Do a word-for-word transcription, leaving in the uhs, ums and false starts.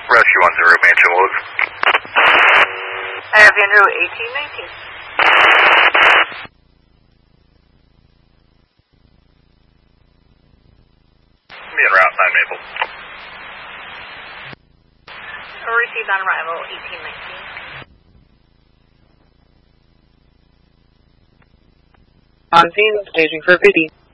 Rescue one zero, Mansion Woods. I have Andrew eighteen nineteen. Be en route, nine Maple. Received on arrival, eighteen nineteen. On scene, staging for fifty.